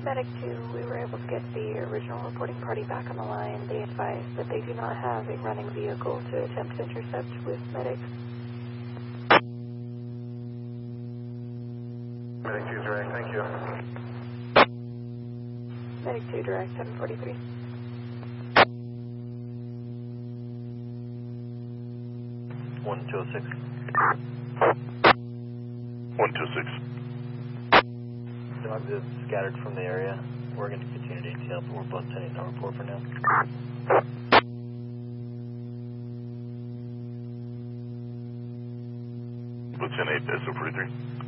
Medic 2, we were able to get the original reporting party back on the line. They advised that they do not have a running vehicle to attempt to intercept with medics. Medic 2 direct, thank you. Medic 2 direct, 743. One 206. 126. Dogs have scattered from the area. We're going to continue to ATL, but we're both sending no report for now. Platoon 8, SO43.